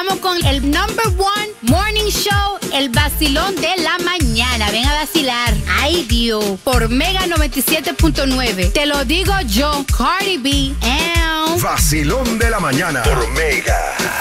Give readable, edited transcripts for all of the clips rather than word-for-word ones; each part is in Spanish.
vamos con el number one morning show, el vacilón de la mañana. Ven a vacilar. Ay, Dios. Por Mega 97.9. Te lo digo yo, Cardi B. Vacilón de la mañana. Por Mega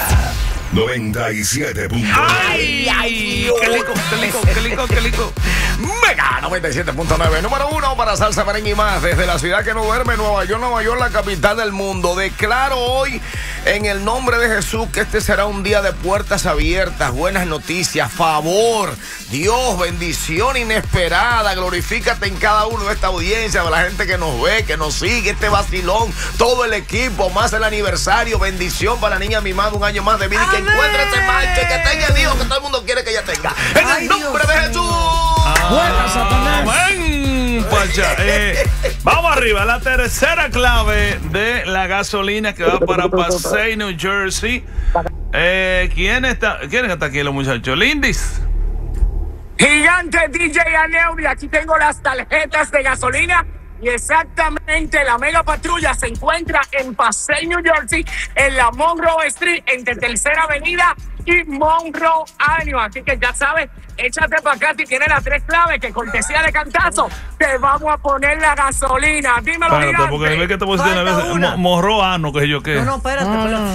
97.9. ¡Ay! ¡Qué lico! Mega 97.9, número 1 para salsa, merengue y más. Desde la ciudad que no duerme, Nueva York, la capital del mundo. Declaro hoy, en el nombre de Jesús, que este será un día de puertas abiertas, buenas noticias, favor, Dios, bendición inesperada. Glorifícate en cada uno de esta audiencia, de la gente que nos ve, que nos sigue, este vacilón, todo el equipo, más el aniversario. Bendición para la niña mimada, un año más de vida. Y que encuentre ese marche, que tenga el hijo que todo el mundo quiere que ella tenga. En el nombre de Jesús. Buenas, Satanás. Ven, Pacha. Vamos arriba, la tercera clave de la gasolina que va para Passaic, New Jersey. ¿Quién está aquí, los muchachos? Lindis. Gigante DJ Aneudi, aquí tengo las tarjetas de gasolina. Y exactamente la mega patrulla se encuentra en Passaic, New Jersey, en la Monroe Street, entre Tercera Avenida y Monroe Avenue. Así que ya sabes, échate para acá si tienes las 3 claves, que cortesía de cantazo, te vamos a poner la gasolina. Dímelo, Espérate, Gigante. porque ve que te voy a decir a veces morroano, que yo qué. No, espérate.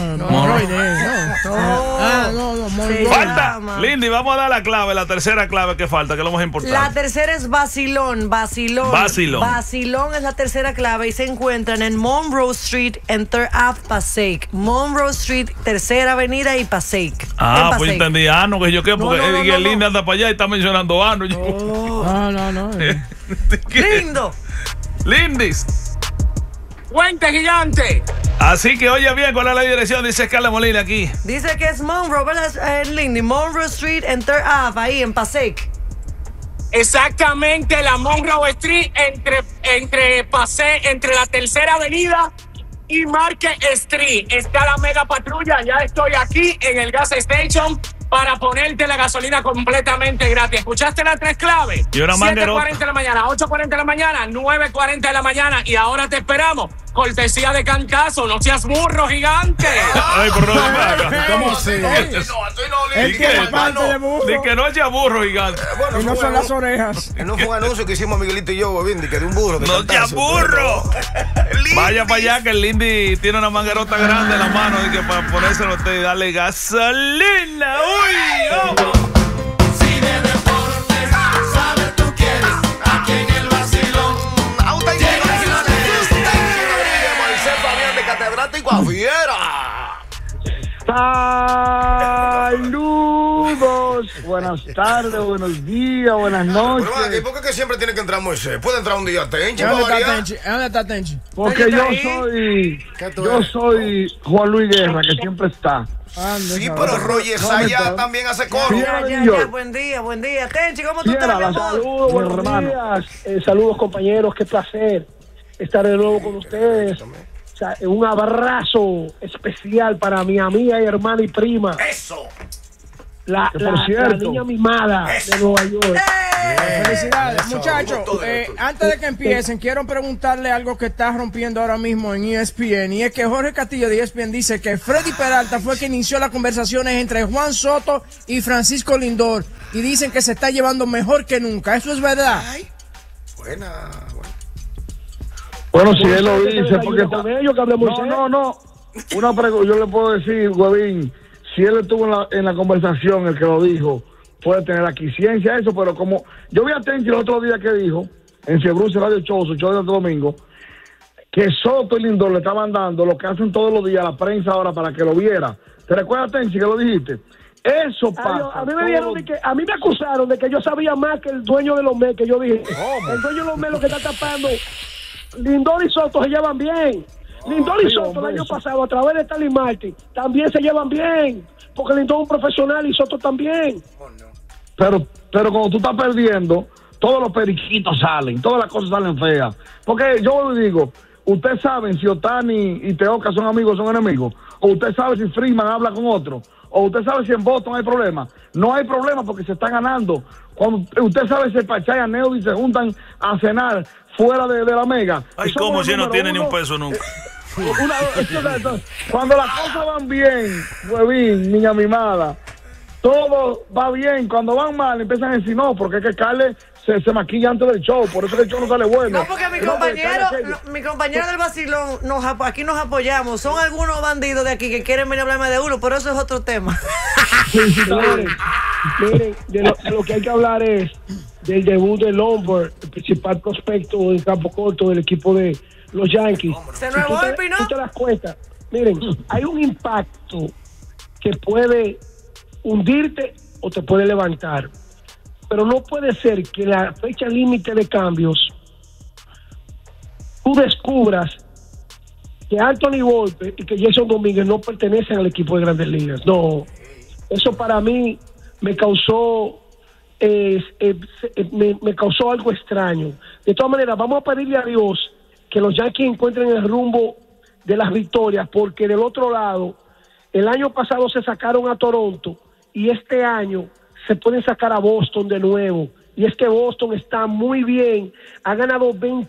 Falta, Lindy, vamos a dar la clave, la tercera clave que falta, que es lo más importante. La tercera es vacilón. Vacilón es la tercera clave y se encuentran en Monroe Street, en 3rd Ave, Passaic. Monroe Street, Tercera Avenida y Passaic. Pues entendí, que yo qué, porque el Lindy anda para allá y está mencionando ano. No. Lindo. Lindis. Cuente, Gigante. Así que oye bien, ¿cuál es la dirección? Dice Carla Molina aquí. Dice que es Monroe, ¿verdad, Lindy? Monroe Street en 3rd Ave, ahí en Passaic. Exactamente, la Monroe Street, entre la Tercera Avenida y Market Street. Está la mega patrulla. Ya estoy aquí en el gas station para ponerte la gasolina completamente gratis. ¿Escuchaste las 3 claves? Y una 7:40 de la mañana, 8:40 de la mañana, 9:40 de la mañana. Y ahora te esperamos. Cortesía de cantazo. No seas burro, Gigante. Ay, por no acá. ¿Cómo así? Es que no echa burro, Gigante. Y no son las orejas. No fue un anuncio que hicimos Miguelito y yo, Bindi, que de un burro. ¡No seas burro! Vaya para allá que el Lindy tiene una manguerota grande en la mano y que para ponérselo a usted y darle gasolina. ¡Uy! ¡Vamos! Si de deportes sabes tú quieres, aquí en el vacilón. Moisés Fabián de catedrático a Fiera. Saludos, buenas tardes, buenos días, buenas noches. Pero, ¿por qué siempre tiene que entrar Moisés? ¿Puede entrar un día Tenchi? ¿Dónde está Tenchi? Porque yo soy Juan Luis Guerra, que siempre está. Sí, pero Roger Saya también hace coro. Ya, buen día. Tenchi, ¿cómo tú estás, mi amor? Saludos, buenos días. Saludos, compañeros, qué placer estar de nuevo con ustedes. O sea, un abrazo especial para mi amiga y hermana y prima. ¡Eso! La niña mimada de Nueva York. Felicidades, muchachos. Antes de que empiecen, quiero preguntarle algo que está rompiendo ahora mismo en ESPN. Y es que Jorge Castillo de ESPN dice que Freddy Peralta fue quien inició las conversaciones entre Juan Soto y Francisco Lindor. Y dicen que se está llevando mejor que nunca. ¿Eso es verdad? Ay, buena. Bueno, si él lo dice, porque con ellos que hablemos. No. Una pregunta, yo le puedo decir, Huevín, si él estuvo en la conversación, el que lo dijo, puede tener aquí ciencia eso, pero como yo vi a Tenchi el otro día que dijo, en Cebruce Radio Show, su show de domingo, que Soto y Lindor le estaban dando lo que hacen todos los días a la prensa ahora para que lo viera. ¿Te recuerdas, Tenchi, que lo dijiste? Eso pasa. A mí me dijeron a mí me acusaron de que yo sabía más que el dueño de los MES, que yo dije. ¿Cómo? El dueño de los MES lo que está tapando. Lindor y Soto se llevan bien. Lindor y Soto el año pasado, a través de Stanley Martin, también se llevan bien. Porque Lindor es un profesional y Soto también. Pero cuando tú estás perdiendo, todos los periquitos salen, todas las cosas salen feas. Porque yo le digo, ustedes saben si Otani y Teoca son amigos o son enemigos. O usted sabe si Freeman habla con otro. O usted sabe si en Boston hay problema. No hay problema porque se está ganando. Cuando usted sabe si el Pachay y Aneudi se juntan a cenar fuera de la Mega. Ay, ¿cómo si no tiene ni un peso nunca? Cuando las cosas van bien, huevín, niña mimada, todo va bien. Cuando van mal, empiezan a decir no, porque es que Carles se maquilla antes del show, por eso el show no sale bueno. No, porque mi compañero del vacilón, aquí nos apoyamos. Son algunos bandidos de aquí que quieren venir a hablarme de uno, pero eso es otro tema. Miren, de lo que hay que hablar es del debut de Lombard, el principal prospecto en campo corto del equipo de los Yankees. Se nos golpe, ¿no? Tú te das cuenta. Miren, hay un impacto que puede hundirte o te puede levantar. Pero no puede ser que la fecha límite de cambios tú descubras que Anthony Volpe y que Jason Domínguez no pertenecen al equipo de Grandes Ligas. No, eso para mí me causó me causó algo extraño. De todas maneras, vamos a pedirle a Dios que los Yankees encuentren el rumbo de las victorias, porque del otro lado, el año pasado se sacaron a Toronto y este año se pueden sacar a Boston de nuevo. Y es que Boston está muy bien. Ha ganado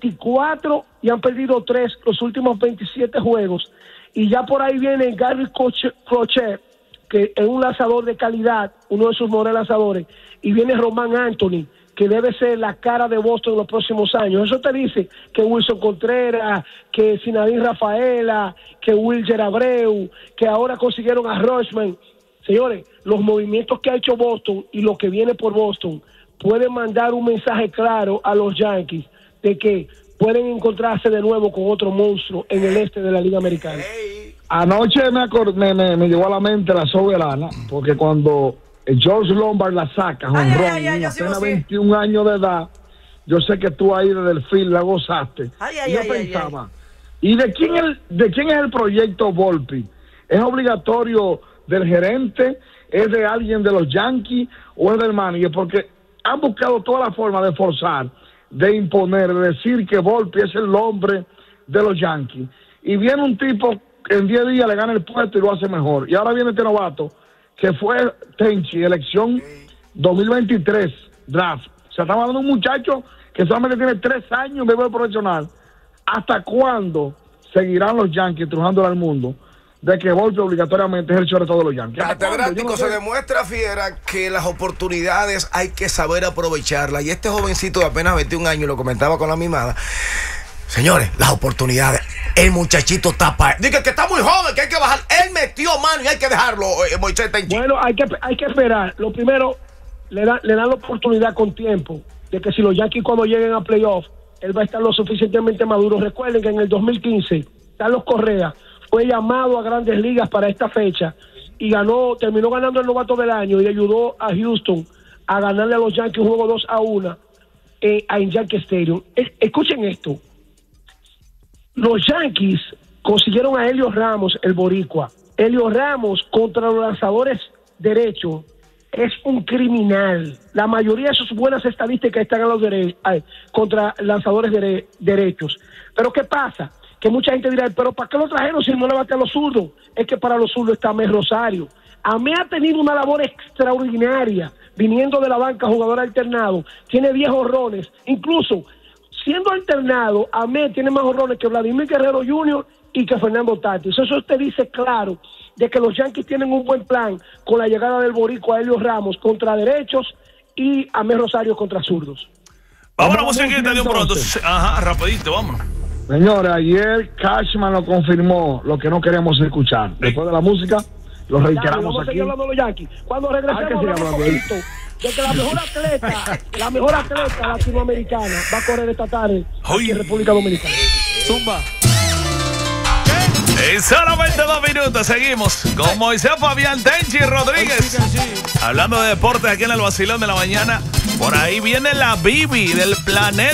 24 y han perdido 3 los últimos 27 juegos. Y ya por ahí viene Gary Crochet, que es un lanzador de calidad, uno de sus mejores lanzadores. Y viene Román Anthony, que debe ser la cara de Boston en los próximos años. Eso te dice que Wilson Contreras, que Sinadín Rafaela, que Wilger Abreu, que ahora consiguieron a Rochman. Señores, los movimientos que ha hecho Boston y lo que viene por Boston pueden mandar un mensaje claro a los Yankees de que pueden encontrarse de nuevo con otro monstruo en el este de la Liga Americana. Anoche me llegó a la mente la soberana, porque cuando George Lombard la saca, apenas 21 años de edad, yo sé que tú ahí desde el field la gozaste. Yo pensaba, ¿y de quién es el proyecto Volpe? ¿Es obligatorio del gerente? ¿Es de alguien de los Yankees o es del manager? Porque han buscado toda la forma de forzar, de imponer, de decir que Volpe es el hombre de los Yankees. Y viene un tipo que en 10 días le gana el puesto y lo hace mejor. Y ahora viene este novato que fue Tenchi, elección 2023, draft. Se está hablando de un muchacho que solamente tiene 3 años en béisbol profesional. ¿Hasta cuándo seguirán los Yankees trujándole al mundo de que Volpe obligatoriamente es el shortstop de los Yankees? Catedrático, se demuestra, Fiera, que las oportunidades hay que saber aprovecharlas. Y este jovencito de apenas 21 años, lo comentaba con la mimada, señores, las oportunidades, el muchachito tapa. Dice que está muy joven, que hay que bajar. Él metió mano y hay que dejarlo, Moisés Tenchi. Bueno, hay que esperar. Lo primero, le dan la oportunidad con tiempo de que si los Yankees cuando lleguen a playoff, él va a estar lo suficientemente maduro. Recuerden que en el 2015, Carlos Correa fue llamado a Grandes Ligas para esta fecha y terminó ganando el novato del año y ayudó a Houston a ganarle a los Yankees un juego 2-1 en Yankee Stadium. Escuchen esto. Los Yankees consiguieron a Helios Ramos, el boricua. Helios Ramos contra los lanzadores derechos es un criminal. La mayoría de sus buenas estadísticas están a los contra lanzadores derechos. Pero ¿qué pasa? Que mucha gente dirá, pero ¿para qué lo trajeron si no le bate a los zurdos? Es que para los zurdos está Amé Rosario. Amé ha tenido una labor extraordinaria, viniendo de la banca, jugador alternado. Tiene 10 jonrones. Incluso, siendo alternado, Amé tiene más jonrones que Vladimir Guerrero Jr. y que Fernando Tatis. Eso te dice claro de que los Yankees tienen un buen plan con la llegada del boricua Helios Ramos contra derechos y Amé Rosario contra zurdos. Vamos a la musiquita de un pronto. Ajá, rapidito, vamos. Señores, ayer Cashman lo confirmó, lo que no queríamos escuchar. Después de la música, lo reiteramos vamos aquí. A seguir hablando de los Yankees. Cuando regresemos hablamos un poquito de que la mejor atleta latinoamericana va a correr esta tarde aquí en República Dominicana. Zumba. En solamente 2 minutos seguimos con Moisés Fabián Tenchi Rodríguez. Hablando de deportes aquí en el Vacilón de la Mañana. Por ahí viene la Bibi del planeta